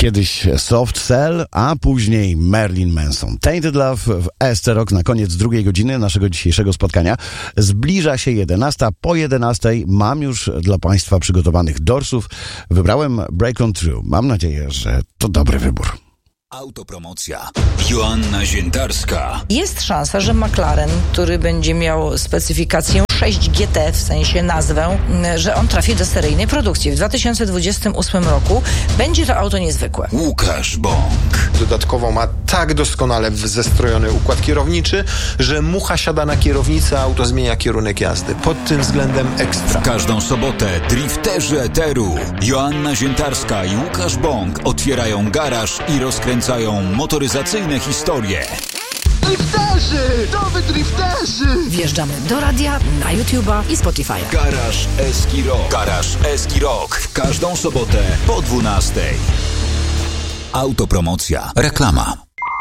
Kiedyś Soft Cell, a później Marilyn Manson. Tainted Love w SC Rock na koniec drugiej godziny naszego dzisiejszego spotkania. Zbliża się 11. Po 11 mam już dla Państwa przygotowanych dorsów. Wybrałem Break On Through. Mam nadzieję, że to dobry wybór. Autopromocja. Joanna Ziętarska. Jest szansa, że McLaren, który będzie miał specyfikację 6GT, w sensie nazwę, że on trafi do seryjnej produkcji. W 2028 roku będzie to auto niezwykłe. Łukasz Bąk. Dodatkowo ma tak doskonale zestrojony układ kierowniczy, że mucha siada na kierownicę, a auto zmienia kierunek jazdy. Pod tym względem ekstra. W każdą sobotę drifterzy eteru Joanna Ziętarska i Łukasz Bąk otwierają garaż i rozkręcają motoryzacyjne historie. Drifterzy! Nowy drifterzy! Wjeżdżamy do radia, na YouTube'a i Spotify'a. Garaż Eski Rock. Garaż Eski Rock. W każdą sobotę po 12. Autopromocja. Reklama.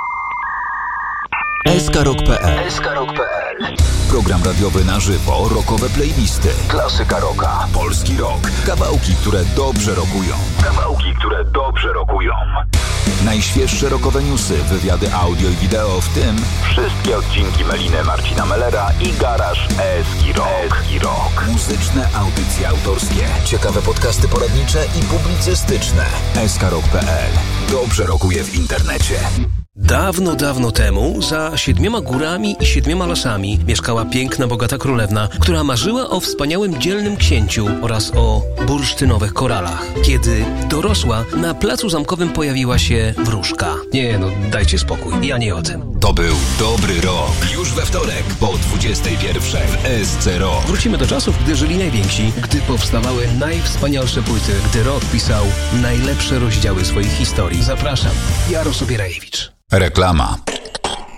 SKRock.pl. Program radiowy na żywo, rockowe playlisty, klasyka rocka, polski rock, kawałki, które dobrze rockują. Najświeższe rockowe newsy, wywiady audio i wideo, w tym wszystkie odcinki Meliny, Marcina Mellera i Garaż Eski Rock. Muzyczne audycje autorskie, ciekawe podcasty poradnicze i publicystyczne. SKRock.pl. Dobrze rockuje w internecie. Dawno, dawno temu, za 7 górami i 7 lasami mieszkała piękna, bogata królewna, która marzyła o wspaniałym, dzielnym księciu oraz o bursztynowych koralach. Kiedy dorosła, na placu zamkowym pojawiła się wróżka. Nie, no dajcie spokój, ja nie o tym. To był dobry rok. Już we wtorek po 21 w SC Rock. Wrócimy do czasów, gdy żyli najwięksi, gdy powstawały najwspanialsze płyty, gdy rock pisał najlepsze rozdziały swoich historii. Zapraszam, Jaro Sobierajewicz. Reklama.